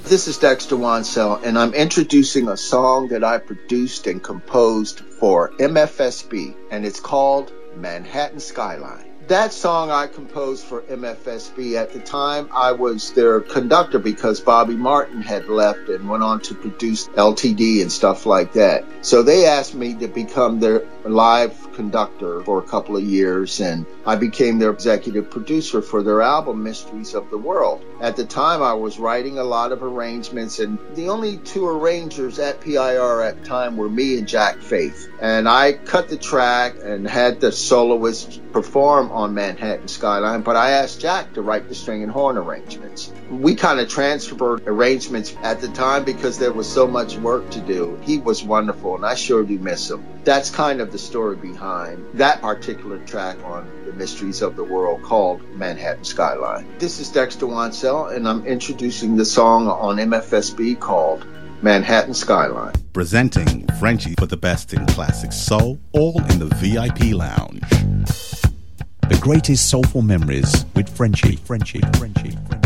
This is Dexter Wansell, and I'm introducing a song that I produced and composed for MFSB, and it's called Manhattan Skyline. That song I composed for MFSB. At the time, I was their conductor because Bobby Martin had left and went on to produce LTD and stuff like that. So they asked me to become their live conductor for a couple of years, and I became their executive producer for their album Mysteries of the World. At the time, I was writing a lot of arrangements, and the only two arrangers at PIR at the time were me and Jack Faith. And I cut the track and had the soloists perform on Manhattan Skyline, but I asked Jack to write the string and horn arrangements. We kind of transferred arrangements at the time because there was so much work to do. He was wonderful, and I sure do miss him. That's kind of the story behind that particular track on the Mysteries of the World called Manhattan Skyline. This is Dexter Wansell, and I'm introducing the song on MFSB called Manhattan Skyline. Presenting Frenchie for the best in classic soul, all in the VIP lounge. The greatest soulful memories with Frenchie.